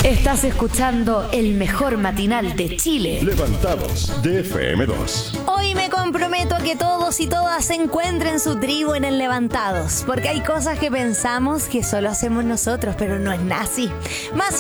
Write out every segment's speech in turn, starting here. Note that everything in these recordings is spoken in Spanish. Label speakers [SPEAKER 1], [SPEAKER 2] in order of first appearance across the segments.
[SPEAKER 1] Estás escuchando el mejor matinal de Chile.
[SPEAKER 2] Levantados de FM2.
[SPEAKER 1] Hoy me comprometo a que todos y todas encuentren su tribu en el Levantados, porque hay cosas que pensamos que solo hacemos nosotros, pero no es nada así. Más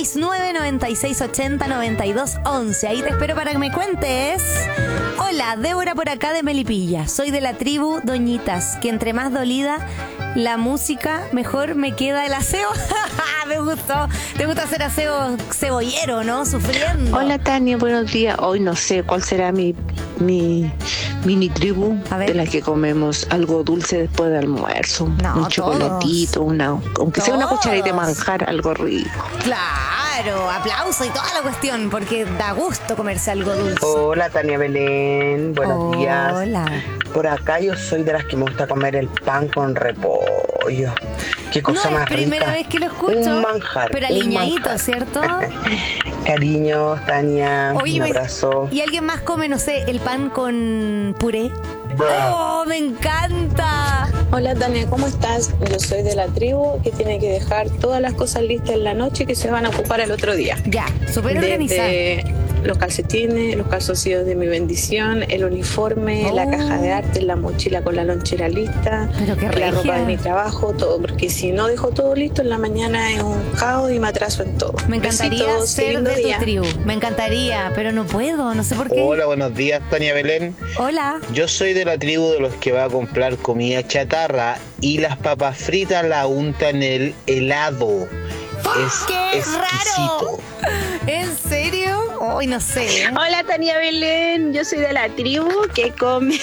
[SPEAKER 1] 569-9680-9211. Ahí te espero para que me cuentes. Hola, Débora por acá de Melipilla. Soy de la tribu Doñitas, que entre más dolida la música, mejor me queda el aseo. Me gustó. Te gusta hacer aseo cebollero, ¿no? Sufriendo.
[SPEAKER 3] Hola Tania, buenos días. Hoy no sé cuál será mi mini tribu, de la que comemos algo dulce después del almuerzo.
[SPEAKER 1] No,
[SPEAKER 3] un chocolatito, aunque sea una cucharadita de manjar, algo rico.
[SPEAKER 1] Claro, aplauso y toda la cuestión, porque da gusto comerse algo dulce.
[SPEAKER 4] Hola Tania Belén, buenos días.
[SPEAKER 1] Hola.
[SPEAKER 4] Por acá yo soy de las que me gusta comer el pan con repollo. Qué cosa
[SPEAKER 1] No
[SPEAKER 4] más
[SPEAKER 1] es primera
[SPEAKER 4] rica.
[SPEAKER 1] vez que lo escucho.
[SPEAKER 4] Un manjar.
[SPEAKER 1] Pero
[SPEAKER 4] un
[SPEAKER 1] aliñadito,
[SPEAKER 4] manjar.
[SPEAKER 1] ¿cierto?
[SPEAKER 4] Cariños, Tania,
[SPEAKER 1] Oye,
[SPEAKER 4] un abrazo.
[SPEAKER 1] ¿y alguien más come, no sé, el pan con puré? ¡Oh, me encanta!
[SPEAKER 5] Hola Tania, ¿cómo estás? Yo soy de la tribu que tiene que dejar todas las cosas listas en la noche que se van a ocupar el otro día.
[SPEAKER 1] Ya, súper organizada.
[SPEAKER 5] Desde los calcetines, los calzoncillos de mi bendición, el uniforme, la caja de arte, la mochila con la lonchera lista,
[SPEAKER 1] Pero qué
[SPEAKER 5] la
[SPEAKER 1] regia.
[SPEAKER 5] ropa de mi trabajo, todo, porque si no dejo todo listo en la mañana es un caos y me atraso en todo.
[SPEAKER 1] Me encantaría
[SPEAKER 5] Besitos,
[SPEAKER 1] ser
[SPEAKER 5] lindo
[SPEAKER 1] de tu
[SPEAKER 5] día.
[SPEAKER 1] tribu. Me encantaría, pero no puedo, no sé por qué.
[SPEAKER 6] Hola, buenos días, Tania Belén.
[SPEAKER 1] Hola.
[SPEAKER 6] Yo soy de la tribu de los que va a comprar comida chatarra y las papas fritas la untan en el helado. Es
[SPEAKER 1] ¡Qué
[SPEAKER 6] exquisito.
[SPEAKER 1] raro! ¿En serio? Hoy no sé.
[SPEAKER 7] Hola Tania Belén, yo soy de la tribu que come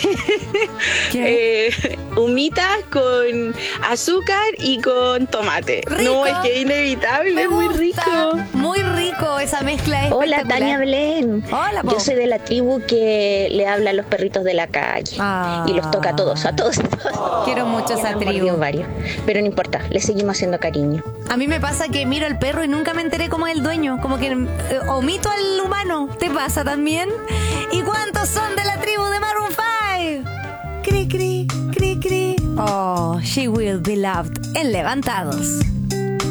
[SPEAKER 7] humitas con azúcar y con tomate.
[SPEAKER 1] Rico.
[SPEAKER 7] No, es que es inevitable,
[SPEAKER 1] Me
[SPEAKER 7] es muy
[SPEAKER 1] gusta.
[SPEAKER 7] rico.
[SPEAKER 1] Muy rico, esa mezcla es
[SPEAKER 8] Hola
[SPEAKER 1] espectacular.
[SPEAKER 8] Tania Belén.
[SPEAKER 1] Hola, po.
[SPEAKER 8] Yo soy de la tribu que le habla a los perritos de la calle y los toca a todos, a todos.
[SPEAKER 1] Quiero mucho esa
[SPEAKER 8] Ya me han
[SPEAKER 1] tribu.
[SPEAKER 8] mordido varios, pero no importa, le seguimos haciendo cariño.
[SPEAKER 1] A mí me pasa que miro al perro y nunca me enteré cómo es el dueño. Como que omito al humano. ¿Te pasa también? ¿Y cuántos son de la tribu de Maroon 5? Cri, cri, cri, cri. Oh, she will be loved. En Levantados.